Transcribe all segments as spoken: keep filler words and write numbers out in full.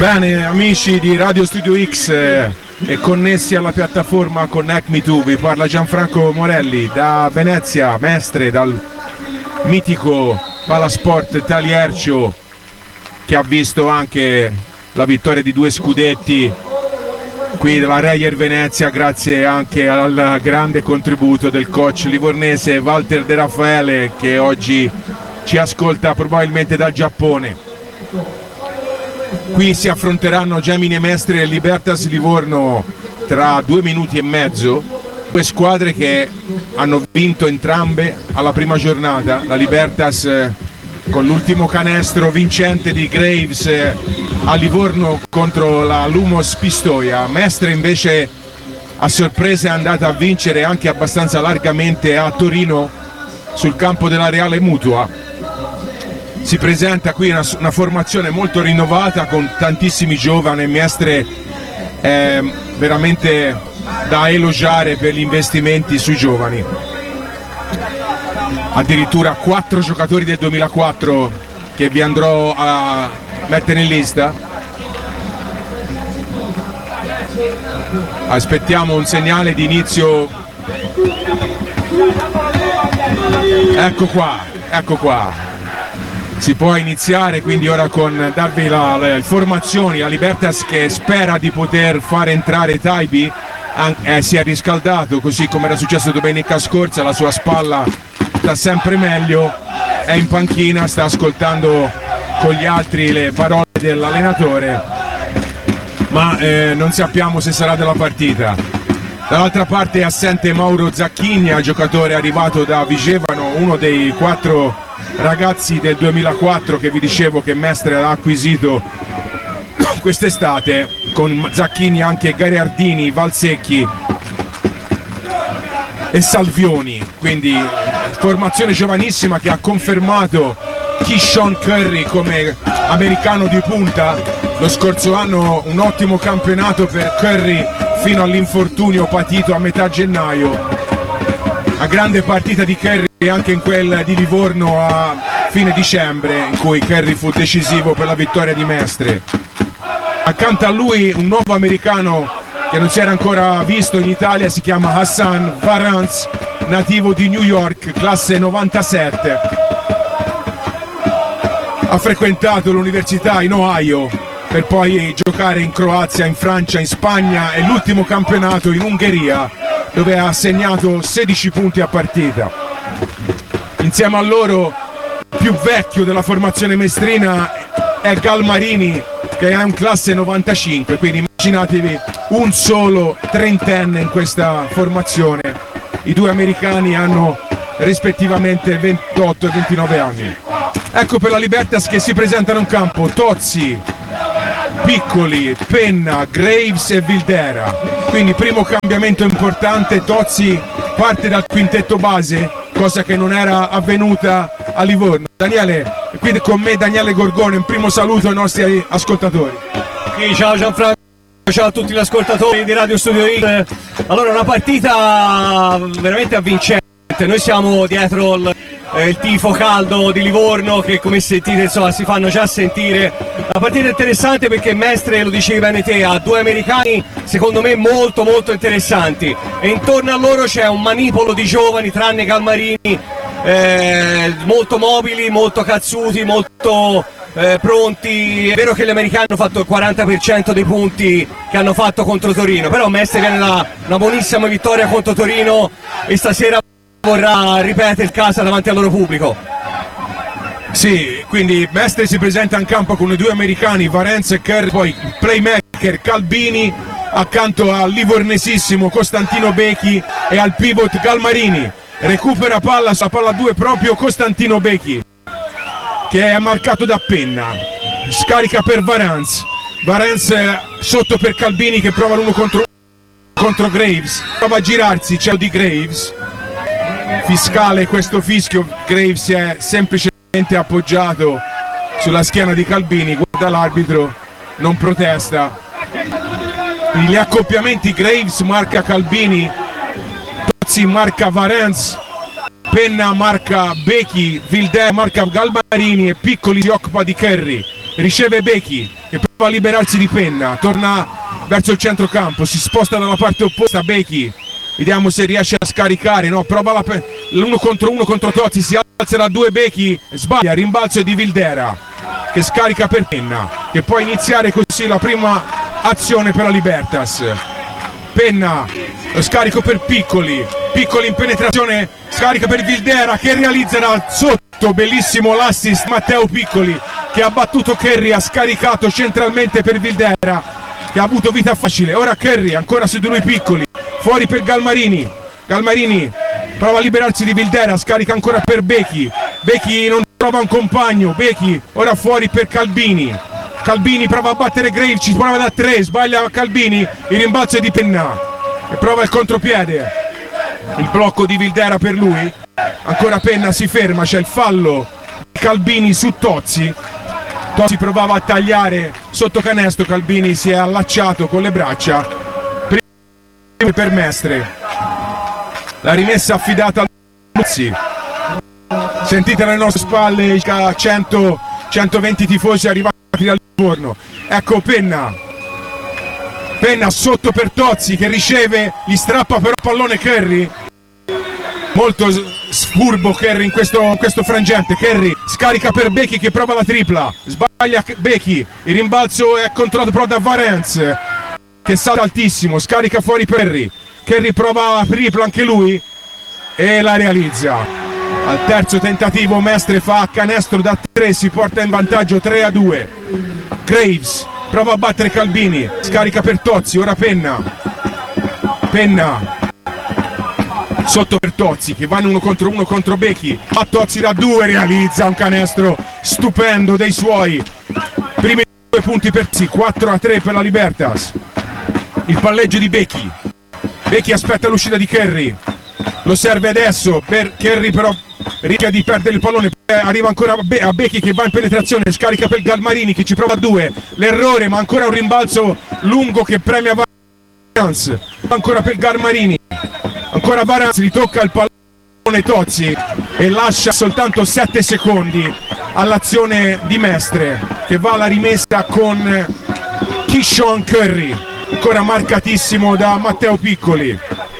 Bene, amici di Radio Studio X eh, e connessi alla piattaforma Connect Me To, vi parla Gianfranco Morelli da Venezia, Mestre, dal mitico Palasport Taliercio, che ha visto anche la vittoria di due scudetti qui della Reyer Venezia, grazie anche al grande contributo del coach livornese Walter De Raffaele, che oggi ci ascolta probabilmente dal Giappone. Qui si affronteranno Gemini Mestre e Libertas Livorno tra due minuti e mezzo, due squadre che hanno vinto entrambe alla prima giornata. La Libertas eh, con l'ultimo canestro vincente di Graves eh, a Livorno contro la Lumos Pistoia. Mestre invece a sorpresa è andata a vincere anche abbastanza largamente a Torino sul campo della Reale Mutua. Si presenta qui una, una formazione molto rinnovata con tantissimi giovani. Mestre è veramente da elogiare per gli investimenti sui giovani. Addirittura quattro giocatori del duemilaquattro che vi andrò a mettere in lista. Aspettiamo un segnale di inizio. Ecco qua, ecco qua. Si può iniziare quindi ora con darvi la, le informazioni. La Libertas che spera di poter far entrare Taibi, eh, si è riscaldato così come era successo domenica scorsa, la sua spalla sta sempre meglio, è in panchina, sta ascoltando con gli altri le parole dell'allenatore, ma eh, non sappiamo se sarà della partita. Dall'altra parte è assente Mauro Zacchigna, giocatore arrivato da Vigevano, uno dei quattro ragazzi del duemilaquattro che vi dicevo che Mestre ha acquisito quest'estate, con Zacchini anche Gagliardini, Valsecchi e Salvioni, quindi formazione giovanissima che ha confermato Keyshawn Curry come americano di punta. Lo scorso anno un ottimo campionato per Curry fino all'infortunio patito a metà gennaio. Una grande partita di Curry anche in quel di Livorno a fine dicembre, in cui Curry fu decisivo per la vittoria di Mestre. Accanto a lui un nuovo americano che non si era ancora visto in Italia, si chiama Hassan Varans, nativo di New York, classe novantasette. Ha frequentato l'università in Ohio per poi giocare in Croazia, in Francia, in Spagna e l'ultimo campionato in Ungheria, dove ha segnato sedici punti a partita. Insieme a loro, il più vecchio della formazione mestrina è Galmarini, che è in classe novantacinque, quindi immaginatevi un solo trentenne in questa formazione. I due americani hanno rispettivamente ventotto e ventinove anni. Ecco per la Libertas che si presentano in campo Tozzi, Piccoli, Penna, Graves e Vildera. Quindi primo cambiamento importante, Tozzi parte dal quintetto base, cosa che non era avvenuta a Livorno. Daniele, qui con me Daniele Gorgone, un primo saluto ai nostri ascoltatori. Sì, ciao Gianfranco, ciao a tutti gli ascoltatori di Radio Studio X. Allora, una partita veramente avvincente. Noi siamo dietro il, eh, il tifo caldo di Livorno che, come sentite, insomma, si fanno già sentire. La partita è interessante perché Mestre, lo dicevi bene te, ha due americani secondo me molto molto interessanti e intorno a loro c'è un manipolo di giovani, tranne Galmarini, eh, molto mobili, molto cazzuti, molto eh, pronti. È vero che gli americani hanno fatto il quaranta per cento dei punti che hanno fatto contro Torino, però Mestre viene da una buonissima vittoria contro Torino e stasera vorrà ripetere il casa davanti al loro pubblico. Sì, quindi Mestre si presenta in campo con i due americani, Varenz e Kerr, poi il playmaker Calbini accanto al livornesissimo Costantino Becchi e al pivot Galmarini. Recupera palla, sa palla due proprio Costantino Becchi, che è marcato da Penna. Scarica per Varenz. Varenz sotto per Calbini che prova l'uno contro contro Graves. Prova a girarsi, c'è di Graves. Fiscale questo fischio, Graves si è semplicemente appoggiato sulla schiena di Calbini, guarda l'arbitro, non protesta. Gli accoppiamenti, Graves marca Calbini, Tozzi marca Varenz, Penna marca Becchi, Vilder marca Galmarini e Piccoli si occupa di Kerry. riceve Becchi che prova a liberarsi di Penna, torna verso il centrocampo, si sposta dalla parte opposta Becchi, vediamo se riesce a scaricare, no, prova la pe- l'uno contro uno contro Tozzi, si alza da due Becchi, sbaglia, rimbalzo di Vildera che scarica per Penna, che può iniziare così la prima azione per la Libertas. Penna, lo scarico per Piccoli, Piccoli in penetrazione, scarica per Vildera che realizza da sotto, bellissimo l'assist Matteo Piccoli che ha battuto Kerry, ha scaricato centralmente per Vildera che ha avuto vita facile. Ora Kerry ancora su di lui Piccoli, fuori per Galmarini, Galmarini prova a liberarsi di Vildera, scarica ancora per Becchi, Becchi non trova un compagno, Becchi ora fuori per Calbini, Calbini prova a battere Graves, ci prova da tre, sbaglia Calbini, il rimbalzo è di Penna e prova il contropiede, il blocco di Vildera per lui, ancora Penna si ferma, c'è il fallo di Calbini su Tozzi, Tozzi provava a tagliare sotto canestro, Calbini si è allacciato con le braccia, prima per Mestre, la rimessa affidata a Luzzi, sentite alle nostre spalle cento centoventi tifosi arrivati dal Livorno, ecco Penna, Penna sotto per Tozzi che riceve, gli strappa però pallone Kerry, molto sfurbo Kerry in questo, in questo frangente, Kerry scarica per Becchi che prova la tripla, sbaglia Becchi, il rimbalzo è controllato però da Varenz che salta altissimo, scarica fuori Kerry, Kerry prova la tripla anche lui e la realizza. Al terzo tentativo Mestre fa canestro da tre, si porta in vantaggio tre a due. Graves prova a battere Calbini, scarica per Tozzi, ora Penna, Penna sotto per Tozzi che vanno uno contro uno contro Becchi, a Tozzi da due, realizza un canestro stupendo dei suoi, primi due punti per Tozzi, quattro a tre per la Libertas. Il palleggio di Becchi, Becchi aspetta l'uscita di Kerry, lo serve adesso per Kerry però rischia di perdere il pallone, arriva ancora a, Be- a Becchi che va in penetrazione, scarica per Galmarini che ci prova a due, l'errore ma ancora un rimbalzo lungo che premia Varanz, ancora per Galmarini, ancora Varanz, ritocca il pallone Tozzi e lascia soltanto sette secondi all'azione di Mestre che va alla rimessa con Kishon Kerry, ancora marcatissimo da Matteo Piccoli.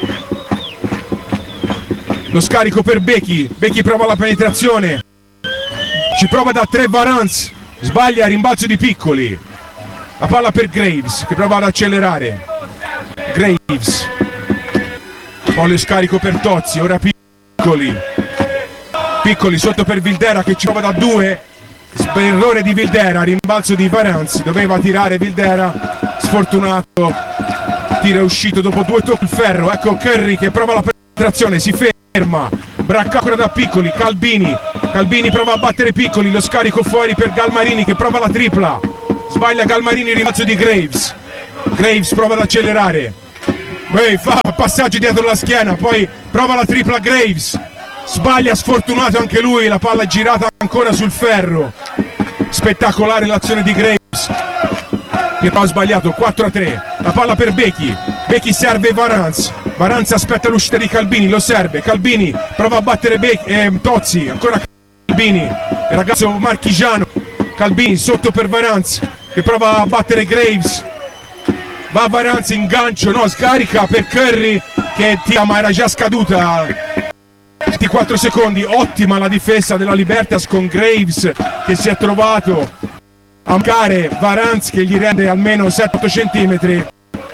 Lo scarico per Becchi, Becchi prova la penetrazione, ci prova da tre Varanz, sbaglia, rimbalzo di Piccoli, la palla per Graves che prova ad accelerare, Graves, poi lo scarico per Tozzi, ora Piccoli, Piccoli sotto per Vildera che ci prova da due, errore di Vildera, rimbalzo di Varanz, doveva tirare Vildera, sfortunato, tiro è uscito dopo due tocchi il ferro, ecco Kerry che prova la penetrazione, si ferma, ferma, bracca ancora da Piccoli, Calbini, Calbini prova a battere Piccoli, lo scarico fuori per Galmarini che prova la tripla, sbaglia Galmarini, il rimbalzo di Graves, Graves prova ad accelerare, Beh, fa passaggio dietro la schiena, poi prova la tripla Graves, sbaglia, sfortunato anche lui, la palla è girata ancora sul ferro, spettacolare l'azione di Graves che ha sbagliato, quattro a tre, la palla per Becchi, Becchi serve Varanz, Varanz aspetta l'uscita di Calbini, lo serve, Calbini prova a battere Becchi, eh, Tozzi, ancora Calbini, il ragazzo marchigiano, Calbini sotto per Varanz che prova a battere Graves, va Varanz in gancio, no, scarica per Kerry che tira ma era già scaduta, ventiquattro secondi, ottima la difesa della Libertas con Graves che si è trovato a mancare Varanz che gli rende almeno sette otto centimetri,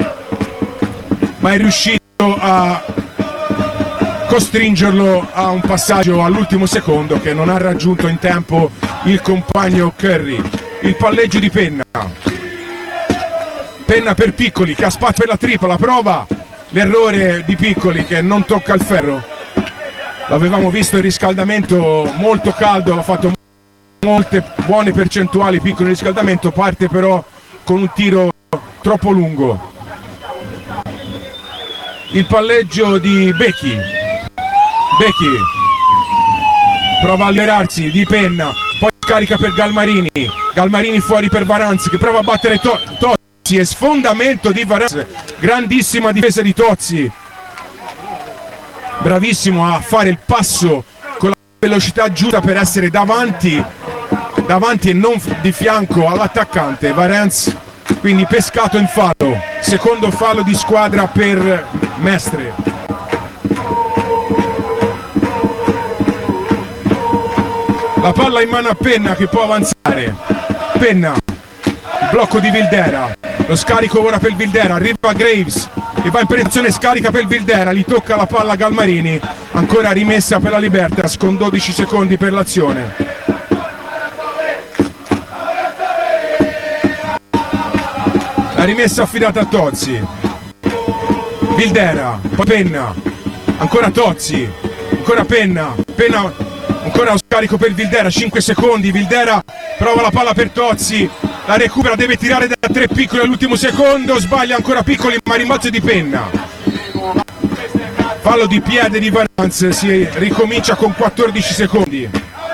ma è riuscito a costringerlo a un passaggio all'ultimo secondo che non ha raggiunto in tempo il compagno Kerry. Il palleggio di Penna, Penna per Piccoli che ha spazio per la tripla, la prova, l'errore di Piccoli che non tocca il ferro, l'avevamo visto in riscaldamento molto caldo, ha fatto molte buone percentuali Piccoli in riscaldamento, parte però con un tiro troppo lungo. Il palleggio di Becchi, Becchi prova a liberarsi di Penna, poi scarica per Galmarini, Galmarini fuori per Varanz che prova a battere to- Tozzi e sfondamento di Varanz, grandissima difesa di Tozzi, bravissimo a fare il passo con la velocità giusta per essere davanti davanti e non di fianco all'attaccante Varens, quindi pescato in fallo, secondo fallo di squadra per Mestre. La palla in mano a Penna che può avanzare. Penna, il blocco di Vildera, lo scarico ora per Vildera, arriva Graves che va in penetrazione, scarica per Vildera, gli tocca la palla a Galmarini, ancora rimessa per la Libertas con dodici secondi per l'azione. La rimessa affidata a Tozzi, Vildera, poi Penna, ancora Tozzi, ancora Penna, Penna, ancora lo scarico per Vildera, cinque secondi, Vildera prova la palla per Tozzi, la recupera, deve tirare da tre piccoli all'ultimo secondo, sbaglia ancora Piccoli, ma rimbalzo di Penna. Fallo di piede di Varans, si ricomincia con quattordici secondi.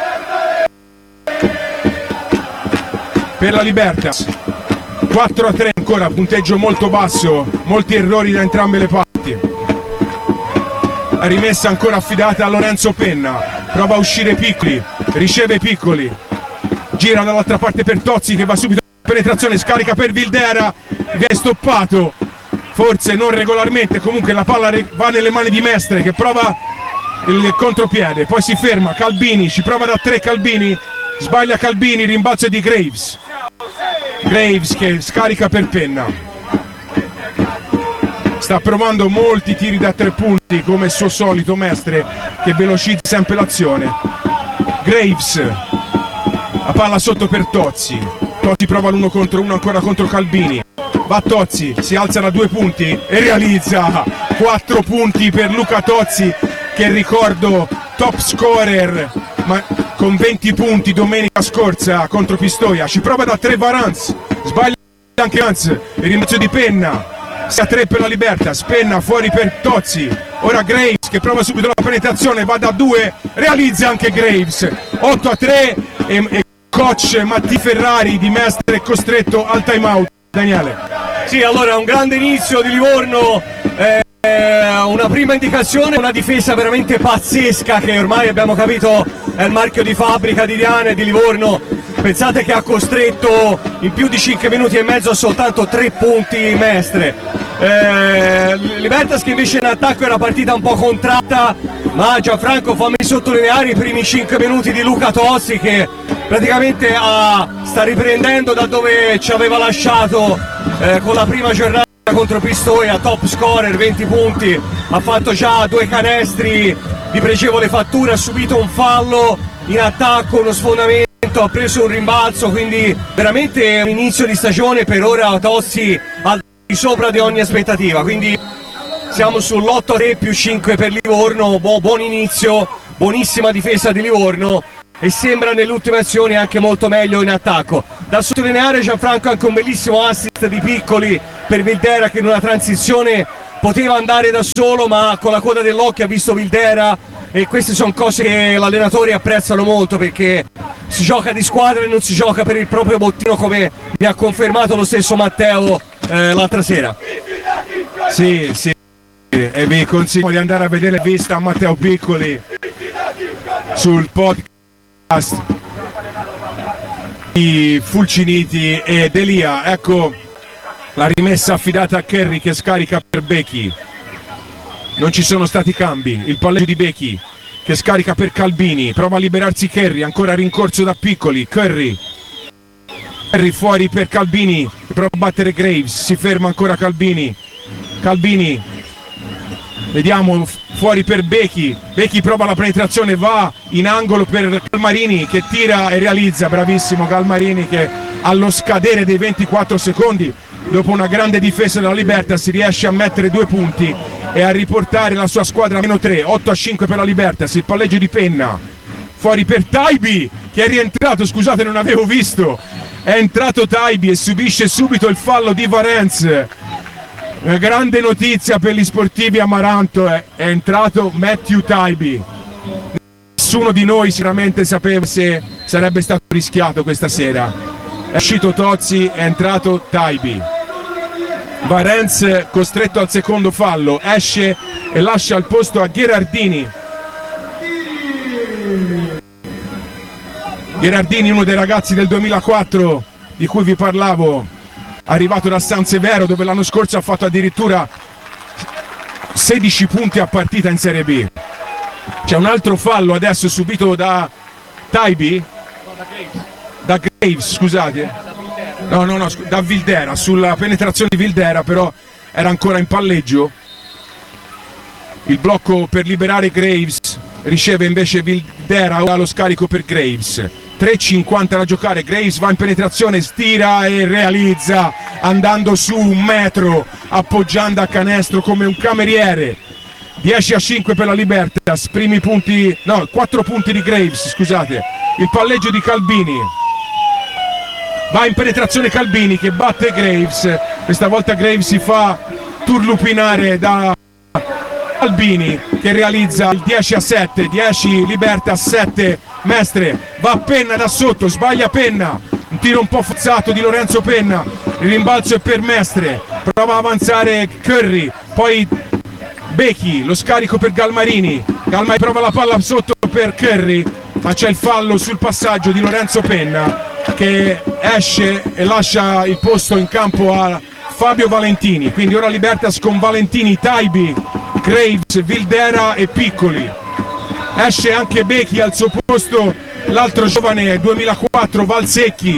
Per la Libertas, quattro a tre ancora, punteggio molto basso, molti errori da entrambe le parti. La rimessa ancora affidata a Lorenzo Penna, prova a uscire Piccoli, riceve Piccoli, gira dall'altra parte per Tozzi che va subito in penetrazione, scarica per Vildera, viene stoppato, forse non regolarmente, comunque la palla va nelle mani di Mestre che prova il contropiede, poi si ferma, Calbini, ci prova da tre Calbini, sbaglia Calbini, rimbalzo di Graves, Graves che scarica per Penna, sta provando molti tiri da tre punti come il suo solito Mestre che velocizza sempre l'azione. Graves, la palla sotto per Tozzi, Tozzi prova l'uno contro uno ancora contro Calbini, va Tozzi, si alza da due punti e realizza quattro punti per Luca Tozzi che ricordo top scorer ma con venti punti domenica scorsa contro Pistoia, ci prova da tre Varans, sbaglia anche Hans, il rimbalzo di Penna, si a tre per la Libertas, Penna fuori per Tozzi, ora Graves che prova subito la penetrazione, va da due, realizza anche Graves, otto a tre e, e coach Matti Ferrari di Mestre è costretto al time out. Daniele. Sì, allora un grande inizio di Livorno, eh, una prima indicazione, una difesa veramente pazzesca che ormai abbiamo capito è il marchio di fabbrica di Diana e di Livorno. Pensate che ha costretto in più di cinque minuti e mezzo a soltanto tre punti Mestre. Eh, Libertas che invece in attacco era partita un po' contratta, ma Gianfranco fammi sottolineare i primi cinque minuti di Luca Tozzi che praticamente ha, sta riprendendo da dove ci aveva lasciato eh, con la prima giornata contro Pistoia, top scorer, venti punti, ha fatto già due canestri di pregevole fattura, ha subito un fallo in attacco, uno sfondamento, ha preso un rimbalzo, quindi veramente un inizio di stagione per ora Tozzi al di sopra di ogni aspettativa, quindi siamo sull'otto a tre più cinque per Livorno, Bu- buon inizio, buonissima difesa di Livorno e sembra nelle ultime azioni anche molto meglio in attacco. Da sottolineare Gianfranco anche un bellissimo assist di Piccoli per Vildera che in una transizione poteva andare da solo ma con la coda dell'occhio ha visto Vildera e queste sono cose che gli allenatori apprezzano molto perché si gioca di squadra e non si gioca per il proprio bottino come mi ha confermato lo stesso Matteo eh, l'altra sera. Sì, sì, e vi consiglio di andare a vedere vista a Matteo Piccoli sul podcast di Fulciniti e Delia. Ecco la rimessa affidata a Kerry che scarica per Becchi, non ci sono stati cambi, il palleggio di Becchi che scarica per Calbini, prova a liberarsi Kerry, ancora rincorso da Piccoli, Curry Kerry fuori per Calbini, prova a battere Graves, si ferma ancora Calbini, Calbini vediamo fuori per Becchi, Becchi prova la penetrazione, va in angolo per Galmarini che tira e realizza, bravissimo Galmarini che allo scadere dei ventiquattro secondi dopo una grande difesa della Libertas si riesce a mettere due punti e a riportare la sua squadra a meno tre, otto a cinque per la Libertas, il palleggio di Penna fuori per Taibi che è rientrato, scusate non avevo visto, è entrato Taibi e subisce subito il fallo di Varens. Una grande notizia per gli sportivi Amaranto, è, è entrato Matthew Taibi. Nessuno di noi sicuramente sapeva se sarebbe stato rischiato questa sera. È uscito Tozzi, è entrato Taibi. Varens costretto al secondo fallo, esce e lascia il posto a Gherardini. Gherardini, uno dei ragazzi del duemilaquattro di cui vi parlavo, arrivato da San Severo, dove l'anno scorso ha fatto addirittura sedici punti a partita in Serie B. C'è un altro fallo adesso subito da Taibi, da Graves, scusate, no no no, da Vildera, sulla penetrazione di Vildera, però era ancora in palleggio. Il blocco per liberare Graves, riceve invece Vildera, ora lo scarico per Graves. tre e cinquanta da giocare, Graves va in penetrazione, stira e realizza andando su un metro, appoggiando a canestro come un cameriere. dieci a cinque per la Libertas, primi punti, no, quattro punti di Graves, scusate. Il palleggio di Calbini, va in penetrazione Calbini che batte Graves, questa volta Graves si fa turlupinare da Calbini che realizza il dieci a sette, dieci Libertas, sette Mestre. Va a Penna da sotto, sbaglia Penna, un tiro un po' forzato di Lorenzo Penna, il rimbalzo è per Mestre, prova a avanzare Curry, poi Becchi, lo scarico per Galmarini, Galmarini prova la palla sotto per Curry, ma c'è il fallo sul passaggio di Lorenzo Penna che esce e lascia il posto in campo a Fabio Valentini. Quindi ora Libertas con Valentini, Taibi, Graves, Vildera e Piccoli. Esce anche Becchi, al suo posto l'altro giovane duemilaquattro Valsecchi,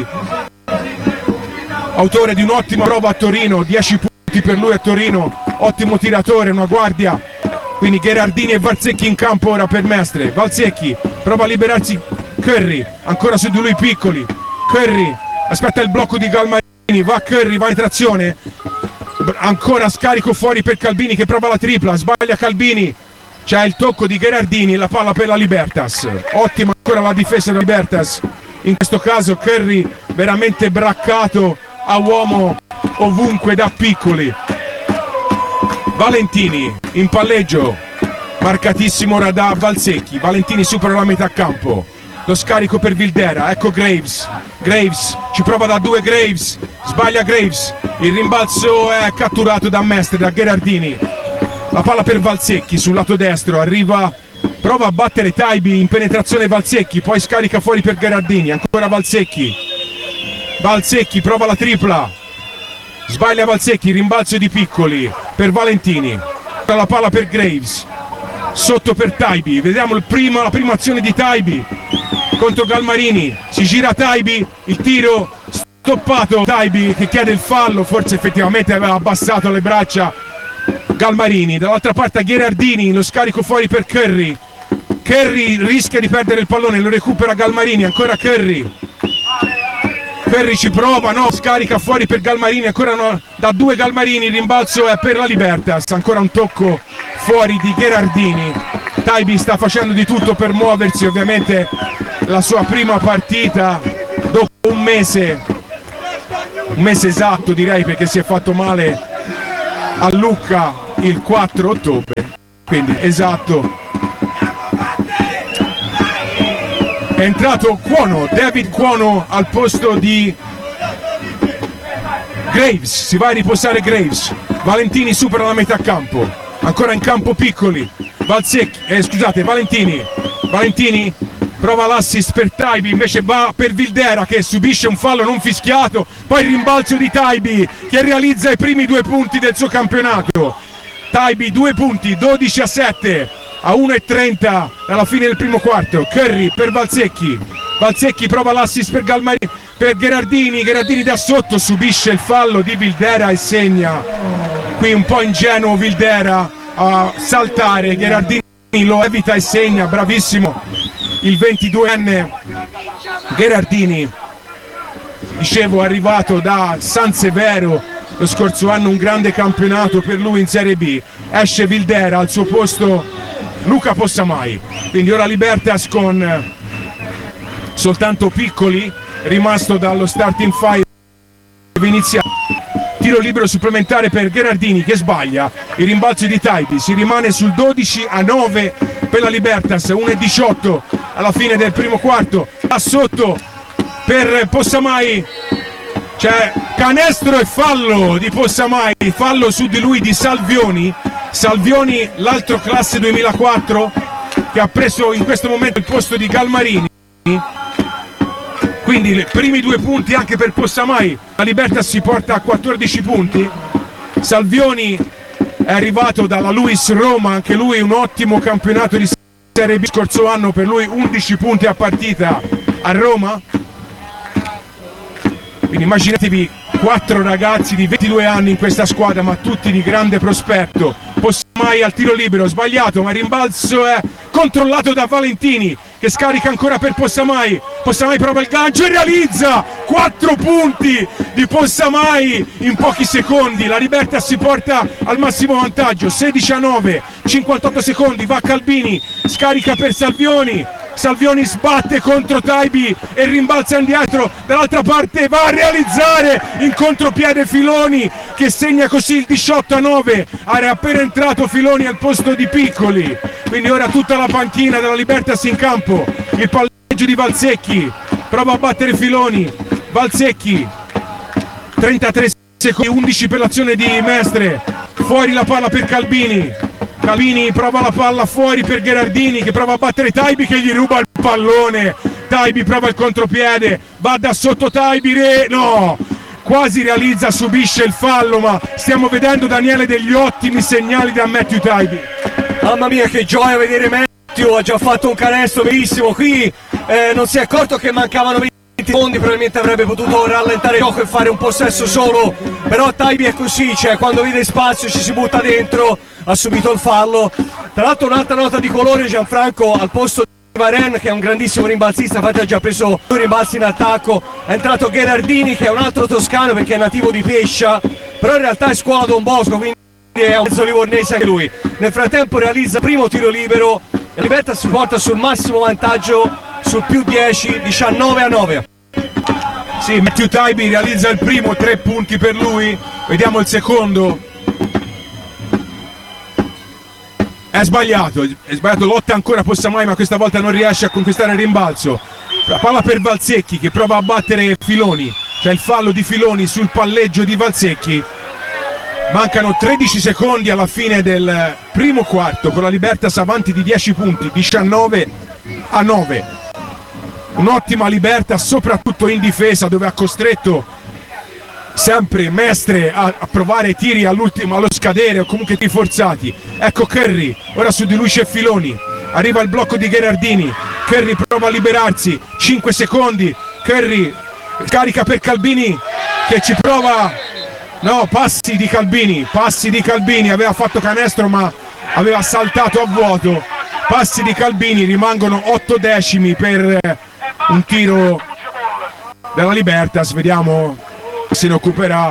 autore di un'ottima prova a Torino, dieci punti per lui a Torino, ottimo tiratore, una guardia. Quindi Gherardini e Valsecchi in campo ora per Mestre. Valsecchi prova a liberarsi Curry, ancora su di lui Piccoli, Curry aspetta il blocco di Galmarini, va Curry, va in trazione, ancora scarico fuori per Calbini che prova la tripla, sbaglia Calbini, c'è il tocco di Gherardini, la palla per la Libertas. Ottima ancora la difesa della Libertas, in questo caso Curry veramente braccato a uomo ovunque da Piccoli. Valentini in palleggio, marcatissimo ora da Valsecchi, Valentini supera la metà campo, lo scarico per Vildera, ecco Graves, Graves ci prova da due, Graves sbaglia Graves, il rimbalzo è catturato da Mestre, da Gherardini, la palla per Valsecchi sul lato destro, arriva, prova a battere Taibi in penetrazione Valsecchi, poi scarica fuori per Gherardini, ancora Valsecchi, Valsecchi prova la tripla, sbaglia Valsecchi, rimbalzo di Piccoli per Valentini, la palla per Graves, sotto per Taibi, vediamo il primo, la prima azione di Taibi contro Galmarini, si gira Taibi, il tiro stoppato, Taibi che chiede il fallo, forse effettivamente aveva abbassato le braccia Galmarini, dall'altra parte Gherardini, lo scarico fuori per Curry, Curry rischia di perdere il pallone, lo recupera Galmarini, ancora Curry, Curry ci prova, no, scarica fuori per Galmarini, ancora no, da due Galmarini, il rimbalzo è per la Libertas, ancora un tocco fuori di Gherardini. Taibi sta facendo di tutto per muoversi, ovviamente la sua prima partita dopo un mese, un mese esatto direi, perché si è fatto male a Lucca il quattro ottobre, quindi esatto. È entrato Cuono, David Cuono al posto di Graves, si va a riposare Graves, Valentini supera la metà campo, ancora in campo Piccoli, Valsecchi, eh, scusate, Valentini, Valentini prova l'assist per Taibi, invece va per Vildera che subisce un fallo non fischiato, poi il rimbalzo di Taibi che realizza i primi due punti del suo campionato, Taibi due punti, dodici a sette. A uno e trenta alla fine del primo quarto, Curry per Valsecchi, Valsecchi prova l'assist per Galmarini, per Gherardini, Gherardini da sotto subisce il fallo di Vildera e segna, qui un po' ingenuo Vildera a saltare, Gherardini lo evita e segna, bravissimo il ventiduenne Gherardini, dicevo arrivato da San Severo lo scorso anno, un grande campionato per lui in Serie B, esce Vildera, al suo posto Luca Possamai, quindi ora Libertas con soltanto Piccoli rimasto dallo starting five iniziale. Tiro libero supplementare per Gherardini che sbaglia, il rimbalzo di Taibi, si rimane sul dodici a nove per la Libertas, uno e diciotto alla fine del primo quarto, da sotto per Possamai, c'è canestro e fallo di Possamai, fallo su di lui di Salvioni. Salvioni, l'altro classe duemilaquattro che ha preso in questo momento il posto di Galmarini, quindi i primi due punti anche per Possamai. La Libertas si porta a quattordici punti. Salvioni è arrivato dalla Luis Roma, anche lui un ottimo campionato di Serie B scorso anno, per lui undici punti a partita a Roma. Quindi immaginatevi quattro ragazzi di ventidue anni in questa squadra, ma tutti di grande prospetto. Possamai al tiro libero, sbagliato, ma il rimbalzo è controllato da Valentini, che scarica ancora per Possamai. Possamai prova il gancio e realizza quattro punti di Possamai in pochi secondi. La Libertas si porta al massimo vantaggio, sedici a nove, cinquantotto secondi, va Calbini, scarica per Salvioni. Salvioni sbatte contro Taibi e rimbalza indietro, dall'altra parte va a realizzare in contropiede Filoni, che segna così il diciotto a nove. Era appena entrato Filoni al posto di Piccoli, quindi ora tutta la panchina della Libertas in campo. Il palleggio di Valsecchi, prova a battere Filoni, Valsecchi, trentatré secondi, undici per l'azione di Mestre, fuori la palla per Calbini. Calbini prova la palla fuori per Gherardini, che prova a battere Taibi, che gli ruba il pallone. Taibi prova il contropiede, va da sotto Taibi, re... no, quasi realizza, subisce il fallo, ma stiamo vedendo, Daniele, degli ottimi segnali da Matthew Taibi. Mamma mia, che gioia vedere Matthew, ha già fatto un canestro bellissimo qui, eh, non si è accorto che mancavano venti secondi, probabilmente avrebbe potuto rallentare il gioco e fare un possesso solo, però Taibi è così, cioè quando vede spazio ci si butta dentro. Ha subito il fallo. Tra l'altro un'altra nota di colore, Gianfranco, al posto di Varen, che è un grandissimo rimbalzista, infatti ha già preso due rimbalzi in attacco, è entrato Gherardini, che è un altro toscano perché è nativo di Pescia, però in realtà è scuola Don Bosco, quindi è un mezzo livornese anche lui. Nel frattempo realizza il primo tiro libero e Libertas si porta sul massimo vantaggio sul più dieci, diciannove a nove. Sì, Matthew Taibi realizza il primo, tre punti per lui. Vediamo il secondo. È sbagliato, è sbagliato, lotta ancora Possamai, ma questa volta non riesce a conquistare il rimbalzo. La palla per Valsecchi, che prova a battere Filoni. C'è il fallo di Filoni sul palleggio di Valsecchi. Mancano tredici secondi alla fine del primo quarto, con la Libertas avanti di dieci punti, diciannove a nove. Un'ottima Libertas, soprattutto in difesa, dove ha costretto sempre Mestre a, a provare tiri all'ultimo, allo scadere, o comunque tiri forzati. Ecco Curry, ora su di lui c'è Filoni, arriva il blocco di Gherardini, Curry prova a liberarsi, cinque secondi, Curry carica per Calbini, che ci prova, no, passi di Calbini, passi di Calbini, aveva fatto canestro ma aveva saltato a vuoto, passi di Calbini, rimangono otto decimi per un tiro della Libertas. Vediamo se ne occuperà.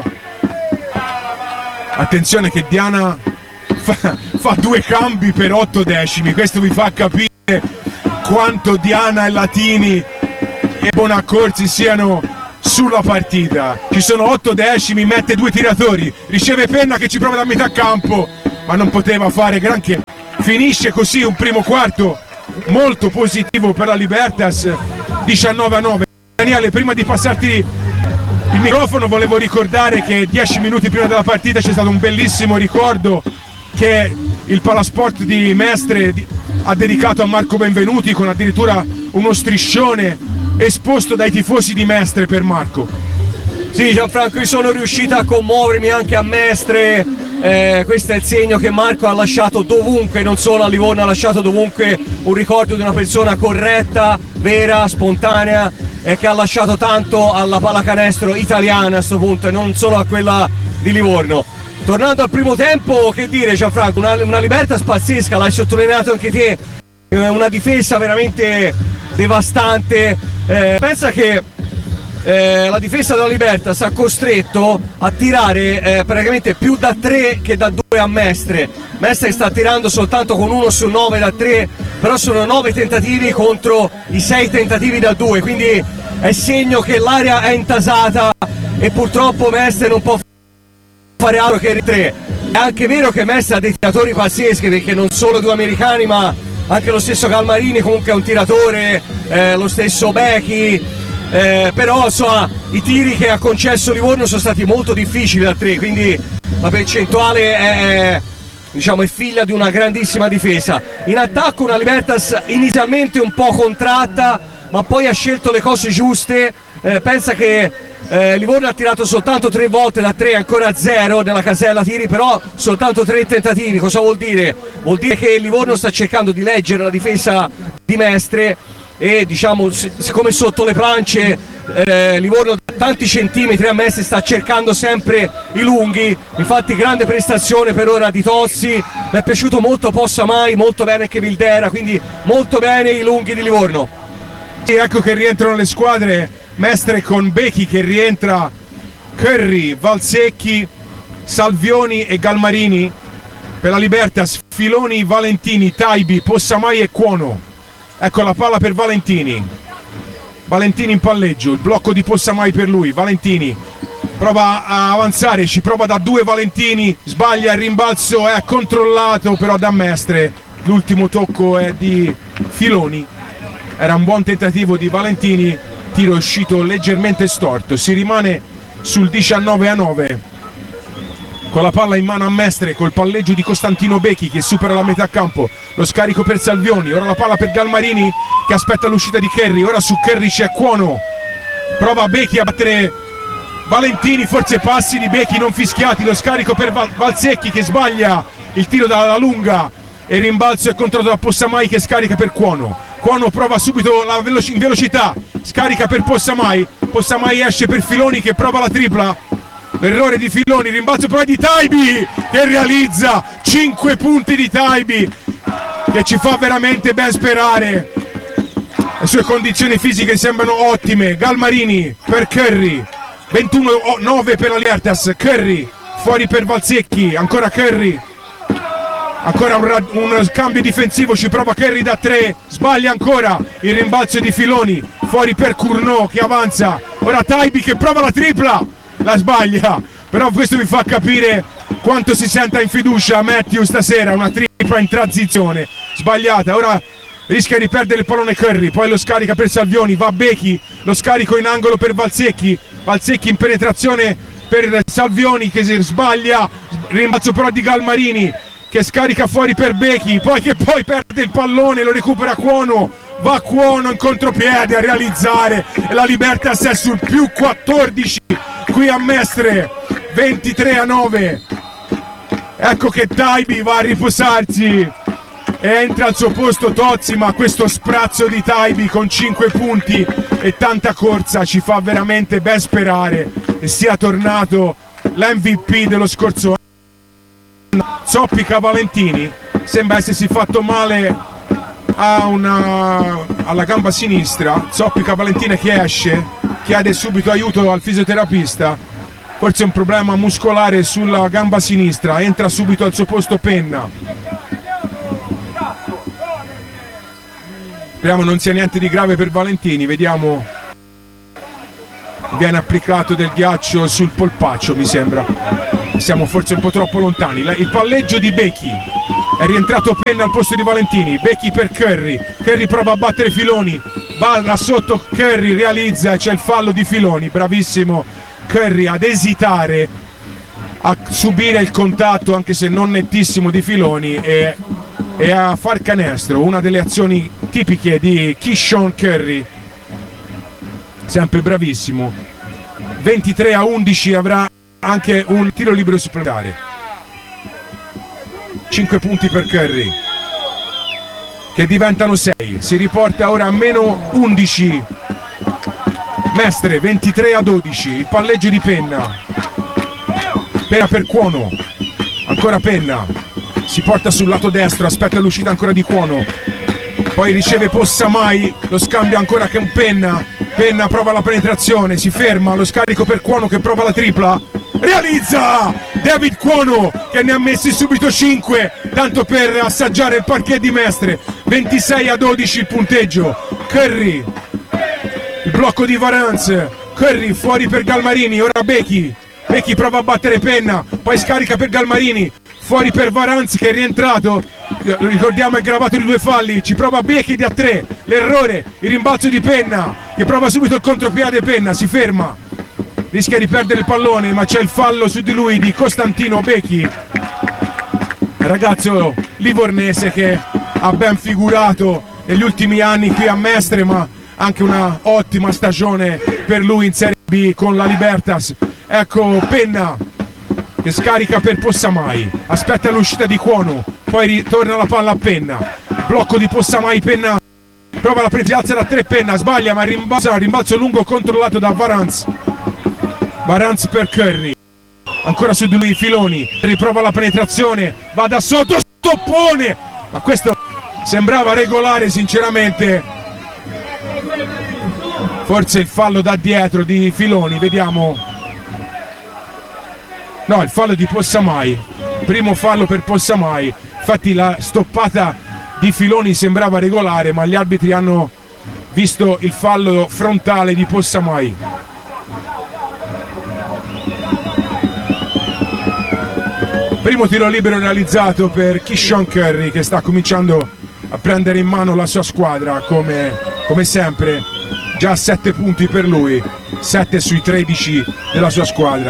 Attenzione che Diana fa, fa due cambi per otto decimi, questo vi fa capire quanto Diana e Latini e Bonaccorsi siano sulla partita. Ci sono otto decimi, mette due tiratori, riceve Penna che ci prova da metà campo ma non poteva fare granché. Finisce così un primo quarto molto positivo per la Libertas, diciannove a nove. Daniele, prima di passarti il microfono volevo ricordare che dieci minuti prima della partita c'è stato un bellissimo ricordo che il Palasport di Mestre ha dedicato a Marco Benvenuti, con addirittura uno striscione esposto dai tifosi di Mestre per Marco. Sì, Gianfranco, io sono riuscito a commuovermi anche a Mestre, eh, questo è il segno che Marco ha lasciato dovunque, non solo a Livorno, ha lasciato dovunque un ricordo di una persona corretta, vera, spontanea, e che ha lasciato tanto alla pallacanestro italiana a questo punto e non solo a quella di Livorno. Tornando al primo tempo, che dire Gianfranco, una, una Libertas pazzesca, l'hai sottolineato anche te, una difesa veramente devastante. Eh, pensa che eh, la difesa della Libertas ha costretto a tirare eh, praticamente più da tre che da due a Mestre. Mestre sta tirando soltanto con uno su nove da tre, però sono nove tentativi contro i sei tentativi da due, quindi è segno che l'area è intasata e purtroppo Mestre non può fare altro che tre. È anche vero che Mestre ha dei tiratori pazzeschi, perché non solo due americani ma anche lo stesso Calmarini comunque è un tiratore, eh, lo stesso Becchi, eh, però insomma i tiri che ha concesso Livorno sono stati molto difficili da tre, quindi la percentuale è, diciamo, è figlia di una grandissima difesa. In attacco una Libertas inizialmente un po' contratta, ma poi ha scelto le cose giuste, eh, pensa che eh, Livorno ha tirato soltanto tre volte da tre, ancora zero nella casella tiri, però soltanto tre tentativi. Cosa vuol dire? Vuol dire che Livorno sta cercando di leggere la difesa di Mestre e, diciamo, siccome sotto le planche eh, Livorno da tanti centimetri a Mestre sta cercando sempre i lunghi. Infatti grande prestazione per ora di Tozzi, mi è piaciuto molto Possamai, molto bene anche Vildera, quindi molto bene i lunghi di Livorno. E ecco che rientrano le squadre, Mestre con Becchi che rientra, Curry, Valsecchi, Salvioni e Galmarini. Per la Libertas Filoni, Valentini, Taibi, Possamai e Cuono. Ecco la palla per Valentini, Valentini in palleggio, il blocco di Possamai per lui. Valentini prova a avanzare, ci prova da due Valentini, sbaglia, il rimbalzo è controllato però da Mestre, l'ultimo tocco è di Filoni. Era un buon tentativo di Valentini, tiro uscito leggermente storto, si rimane sul diciannove a nove con la palla in mano a Mestre, col palleggio di Costantino Becchi che supera la metà campo, lo scarico per Salvioni, ora la palla per Galmarini che aspetta l'uscita di Curry, ora su Curry c'è Cuono, prova Becchi a battere Valentini, forse passi di Becchi non fischiati, lo scarico per Val- Valsecchi che sbaglia il tiro dalla lunga e il rimbalzo è controllato da Possamai che scarica per Cuono. Cuono prova subito la veloci- in velocità, scarica per Possamai, Possamai esce per Filoni che prova la tripla, l'errore di Filoni, rimbalzo però di Taibi che realizza cinque punti di Taibi che ci fa veramente ben sperare, le sue condizioni fisiche sembrano ottime. Galmarini per Curry, ventuno nove per la Libertas, Curry fuori per Valsecchi, ancora Curry, ancora un, un cambio difensivo, ci prova Curry da tre, sbaglia ancora, il rimbalzo di Filoni, fuori per Cournot che avanza, ora Taibi che prova la tripla, la sbaglia, però questo vi fa capire quanto si senta in fiducia Matthew stasera, una tripla in transizione, sbagliata, ora rischia di perdere il pallone Curry, poi lo scarica per Salvioni, va Becchi, lo scarico in angolo per Valsecchi, Valsecchi in penetrazione per Salvioni che si sbaglia, rimbalzo però di Galmarini che scarica fuori per Becchi, poi che poi perde il pallone, lo recupera Cuono, va Cuono in contropiede a realizzare e la Libertas è sul più quattordici qui a Mestre, ventitré a nove. Ecco che Taibi va a riposarsi e entra al suo posto Tozzi, ma questo sprazzo di Taibi con cinque punti e tanta corsa ci fa veramente ben sperare e sia tornato l'M V P dello scorso anno. Zoppica Valentini, sembra essersi fatto male a una, alla gamba sinistra, zoppica Valentini che esce, chiede subito aiuto al fisioterapista, forse un problema muscolare sulla gamba sinistra, entra subito al suo posto Penna. Speriamo non sia niente di grave per Valentini, vediamo, viene applicato del ghiaccio sul polpaccio mi sembra, siamo forse un po' troppo lontani. Il palleggio di Becchi, è rientrato Penna al posto di Valentini, Becchi per Curry, Curry prova a battere Filoni, va da sotto Curry, realizza, c'è il fallo di Filoni, bravissimo Curry ad esitare, a subire il contatto anche se non nettissimo di Filoni e, e a far canestro, una delle azioni tipiche di Kishon Curry, sempre bravissimo. Ventitré a undici, avrà anche un tiro libero supplementare, cinque punti per Curry che diventano sei, si riporta ora a meno undici Mestre, ventitré a dodici, il palleggio di Penna, Penna per Cuono, ancora Penna, si porta sul lato destro, aspetta l'uscita ancora di Cuono, poi riceve Possamai, lo scambio ancora con Penna, Penna prova la penetrazione, si ferma, lo scarico per Cuono che prova la tripla, realizza David Cuono che ne ha messi subito cinque, tanto per assaggiare il parquet di Mestre. Ventisei a dodici il punteggio. Curry, il blocco di Varans, Curry fuori per Galmarini, ora Becchi, Becchi prova a battere Penna, poi scarica per Galmarini, fuori per Varans che è rientrato, ricordiamo è gravato di due falli, ci prova Becchi da tre, l'errore, il rimbalzo di Penna che prova subito il contropiede, Penna si ferma, rischia di perdere il pallone ma c'è il fallo su di lui di Costantino Becchi, ragazzo livornese che ha ben figurato negli ultimi anni qui a Mestre, ma anche una ottima stagione per lui in Serie B con la Libertas. Ecco Penna che scarica per Possamai, aspetta l'uscita di Cuono, poi ritorna la palla a Penna, blocco di Possamai, Penna prova la presa, alza da tre, Penna sbaglia ma rimbalza, rimbalzo lungo controllato da Varanz. Varanz per Curry, ancora su di lui Filoni, riprova la penetrazione, va da sotto, stoppone, ma questo sembrava regolare sinceramente, forse il fallo da dietro di Filoni, vediamo, no, il fallo di Possamai, primo fallo per Possamai, infatti la stoppata di Filoni sembrava regolare ma gli arbitri hanno visto il fallo frontale di Possamai. Primo tiro libero realizzato per Kishon Curry che sta cominciando a prendere in mano la sua squadra come, come sempre, già sette punti per lui, sette sui tredici della sua squadra.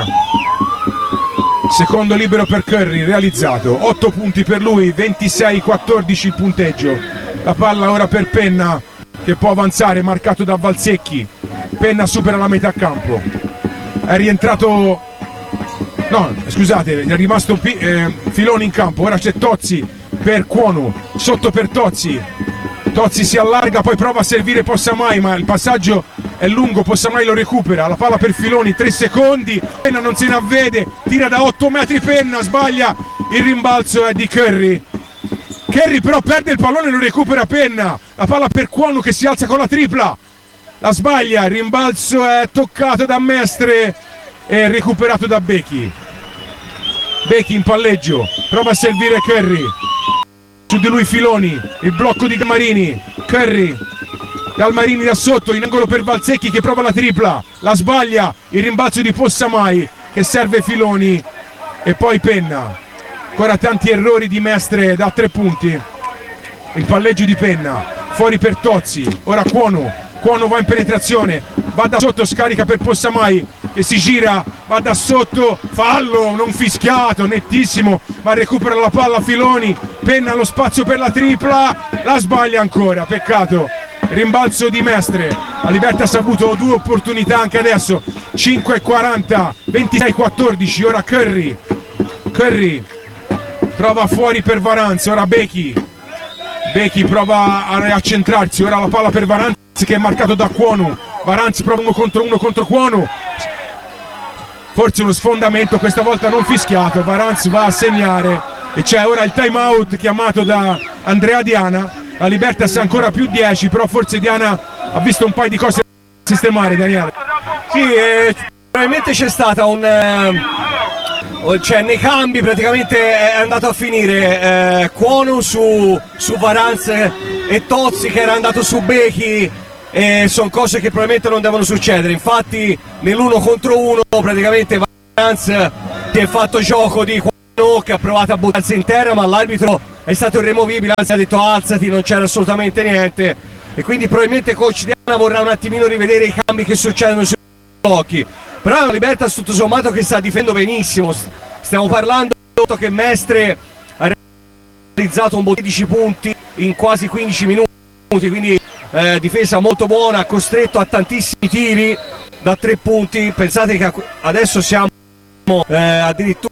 Secondo libero per Curry realizzato, otto punti per lui, ventisei quattordici il punteggio. La palla ora per Penna che può avanzare, marcato da Valsecchi. Penna supera la metà campo, è rientrato, no scusate, è rimasto eh, Filoni in campo, ora c'è Tozzi per Cuono, sotto per Tozzi, Tozzi si allarga, poi prova a servire Possamai ma il passaggio è lungo, Possamai lo recupera, la palla per Filoni, tre secondi, Penna non se ne avvede, tira da otto metri Penna, sbaglia, il rimbalzo è di Curry. Curry però perde il pallone e lo recupera Penna, la palla per Cuono che si alza con la tripla, la sbaglia, il rimbalzo è toccato da Mestre e recuperato da Becchi. Becchi in palleggio, prova a servire Curry, su di lui Filoni, il blocco di Galmarini, Curry, Galmarini da sotto, in angolo per Valsecchi che prova la tripla, la sbaglia, il rimbalzo di Possamai che serve Filoni e poi Penna, ancora tanti errori di Mestre da tre punti, il palleggio di Penna, fuori per Tozzi, ora Cuono, Cuono va in penetrazione, va da sotto, scarica per Possamai che si gira, va da sotto, fallo non fischiato, nettissimo, ma recupera la palla Filoni, Penna allo spazio per la tripla, la sbaglia ancora, peccato, rimbalzo di Mestre, la Libertas ha avuto due opportunità anche adesso, cinque e quaranta, ventisei quattordici, ora Curry, Curry prova fuori per Varanz, ora Becchi, Becchi prova a riaccentrarsi, ora la palla per Varanz che è marcato da Cuono, Varanz prova uno contro uno contro Cuono, forse uno sfondamento, questa volta non fischiato, Varanz va a segnare e c'è ora il time out chiamato da Andrea Diana, la Libertas è ancora più dieci, però forse Diana ha visto un paio di cose da sistemare, Daniele. Sì, eh, probabilmente c'è stata un... Eh, cioè nei cambi praticamente è andato a finire eh, Cuono su, su Varanz e Tozzi che era andato su Becchi, e sono cose che probabilmente non devono succedere, infatti nell'uno contro uno praticamente Varanz si è fatto gioco di Cuono che ha provato a buttarsi in terra ma l'arbitro è stato irremovibile, anzi ha detto alzati, non c'era assolutamente niente e quindi probabilmente coach Diana vorrà un attimino rivedere i cambi che succedono sui blocchi, però la Libertas tutto sommato che sta difendendo benissimo, stiamo parlando che Mestre ha realizzato un po' sedici punti in quasi quindici minuti, quindi eh, difesa molto buona, ha costretto a tantissimi tiri da tre punti, pensate che adesso siamo eh, addirittura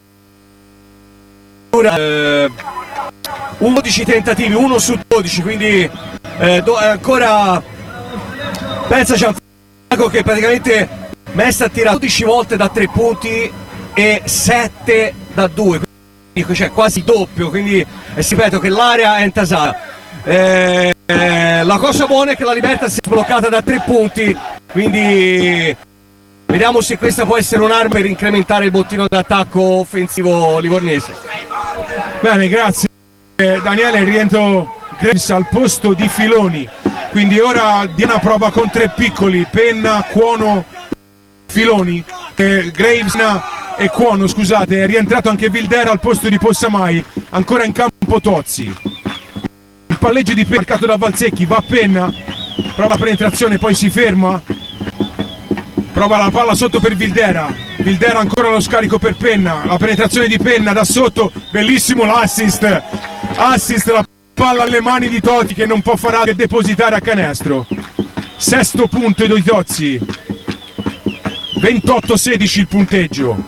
eh, undici tentativi, uno su dodici, quindi eh, do, ancora pensaci ancora che praticamente Mestre ha tirato dodici volte da tre punti e sette da due, quindi cioè quasi doppio, quindi eh, ripeto che l'area è intasata. Eh, eh, la cosa buona è che la Libertas si è bloccata da tre punti, quindi vediamo se questa può essere un'arma per incrementare il bottino d'attacco offensivo livornese. Bene, grazie eh, Daniele, rientro Graves al posto di Filoni, quindi ora Diana prova con tre piccoli, Penna, Cuono, Filoni, eh, Graves e Cuono, scusate, è rientrato anche Vildera al posto di Possamai, ancora in campo Tozzi, il palleggio di Penna marcato da Valsecchi, va a Penna, prova la penetrazione, poi si ferma, prova la palla sotto per Vildera, Vildera ancora lo scarico per Penna, la penetrazione di Penna da sotto, bellissimo l'assist, assist, la palla alle mani di Totti che non può fare altro che depositare a canestro. sesto punto di Tozzi, ventotto sedici il punteggio.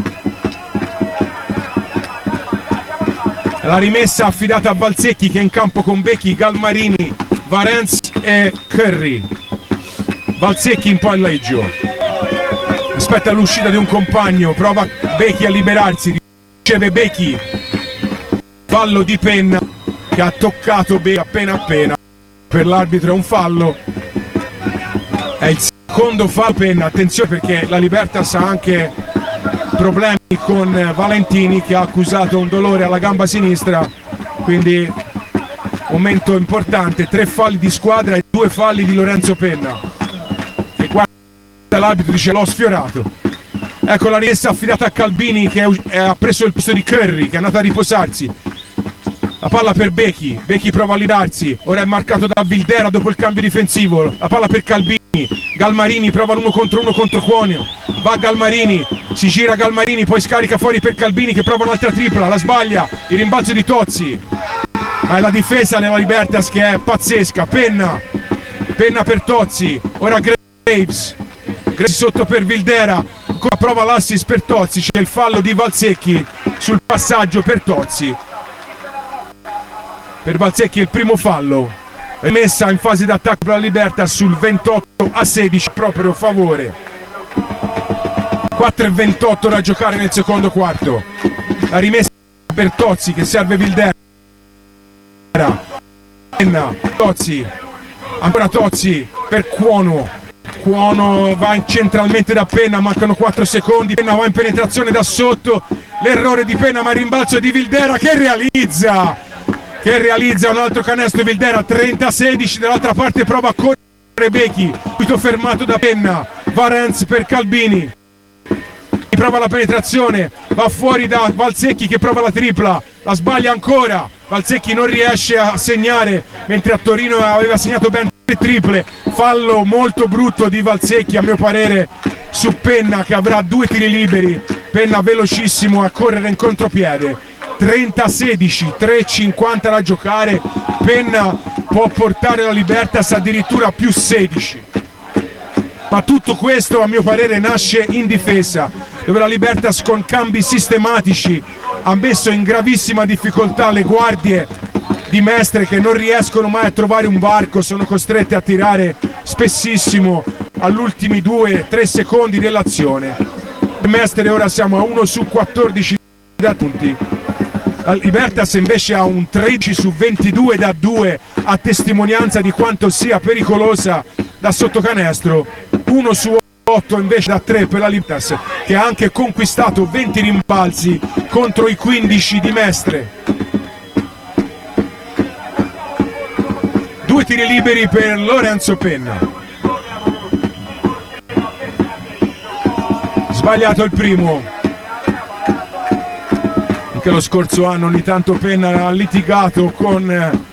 La rimessa affidata a Valsecchi che è in campo con Becchi, Galmarini, Varenz e Curry. Valsecchi in palleggio, aspetta l'uscita di un compagno, prova Becchi a liberarsi, riceve Becchi, fallo di Penna che ha toccato Becchi appena appena, per l'arbitro è un fallo, è il secondo fallo Penna, attenzione perché la Libertas ha anche problemi con Valentini che ha accusato un dolore alla gamba sinistra, quindi momento importante, tre falli di squadra e due falli di Lorenzo Penna che guarda l'arbitro, dice l'ho sfiorato. Ecco la rimessa affidata a Calbini che è, ha preso il posto di Curry che è andato a riposarsi, la palla per Becchi, Becchi prova a lidarsi, ora è marcato da Vildera dopo il cambio difensivo, la palla per Calbini, Galmarini prova l'uno contro uno contro Cuonio, va Galmarini, si gira Galmarini, poi scarica fuori per Calbini che prova un'altra tripla, la sbaglia, il rimbalzo di Tozzi, ma è la difesa nella Libertas che è pazzesca. Penna, Penna per Tozzi, ora Graves, Graves sotto per Vildera, ancora prova l'assist per Tozzi, c'è il fallo di Valsecchi sul passaggio per Tozzi, per Valsecchi il primo fallo, rimessa in fase d'attacco per la Libertas sul ventotto a sedici, proprio favore. Quattro e ventotto da giocare nel secondo quarto, la rimessa per Tozzi che serve Vildera, Penna, Tozzi, ancora Tozzi per Cuono, Cuono va centralmente da Penna, mancano quattro secondi, Penna va in penetrazione da sotto, l'errore di Penna ma il rimbalzo di Vildera che realizza, che realizza un altro canestro di Vildera, trenta a sedici, dall'altra parte prova a correre Becchi, subito fermato da Penna, Varenz per Calbini, prova la penetrazione, va fuori da Valsecchi che prova la tripla, la sbaglia ancora, Valsecchi non riesce a segnare mentre a Torino aveva segnato ben tre triple, fallo molto brutto di Valsecchi a mio parere su Penna che avrà due tiri liberi, Penna velocissimo a correre in contropiede, trenta a sedici, tre e cinquanta da giocare, Penna può portare la Libertas addirittura a più sedici, ma tutto questo a mio parere nasce in difesa dove la Libertas con cambi sistematici ha messo in gravissima difficoltà le guardie di Mestre che non riescono mai a trovare un varco, sono costrette a tirare spessissimo all'ultimi due tre secondi dell'azione. Mestre ora siamo a uno su quattordici da punti, la Libertas invece ha un tredici su ventidue da due a testimonianza di quanto sia pericolosa da sottocanestro, uno su otto invece da tre per la Libertas che ha anche conquistato venti rimbalzi contro i quindici di Mestre. Due tiri liberi per Lorenzo Penna, sbagliato il primo, anche lo scorso anno ogni tanto Penna ha litigato con